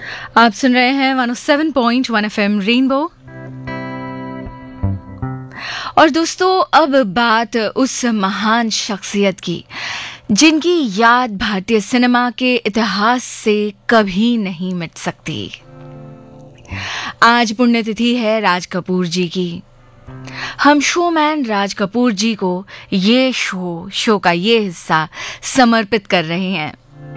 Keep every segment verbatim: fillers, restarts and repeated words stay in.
आप सुन रहे हैं one O seven point one FM rainbow. और दोस्तों, अब बात उस महान शख्सियत की जिनकी याद भारतीय सिनेमा के इतिहास से कभी नहीं मिट सकती। आज पुण्यतिथि है राज कपूर जी की। हम शोमैन राज कपूर जी को ये शो शो का ये हिस्सा समर्पित कर रहे हैं।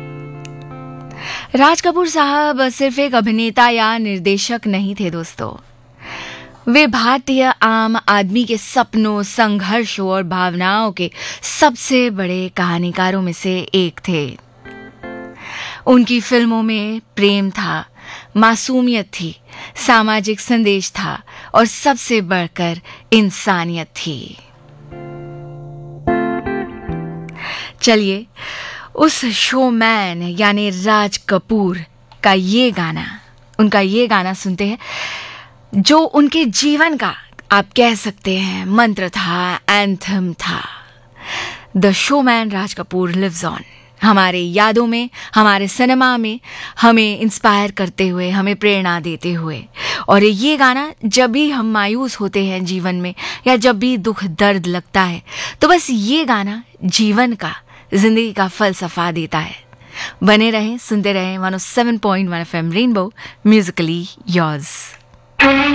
राज कपूर साहब सिर्फ एक अभिनेता या निर्देशक नहीं थे दोस्तों, वे भारतीय आम आदमी के सपनों, संघर्षों और भावनाओं के सबसे बड़े कहानीकारों में से एक थे। उनकी फिल्मों में प्रेम था, मासूमियत थी, सामाजिक संदेश था और सबसे बढ़कर इंसानियत थी। चलिए उस शोमैन यानी राज कपूर का ये गाना, उनका ये गाना सुनते हैं जो उनके जीवन का आप कह सकते हैं मंत्र था, एंथम था। The showman Raj Kapoor lives on, हमारे यादों में, हमारे सिनेमा में, हमें इंस्पायर करते हुए, हमें प्रेरणा देते हुए। और ये गाना जब भी हम मायूस होते हैं जीवन में, या जब भी दुख दर्द लगता है, तो बस ये गाना जीवन का, जिंदगी का फलसफा देता है। बने रहें, सुनते रहें one O seven point one FM rainbow, Musically yours.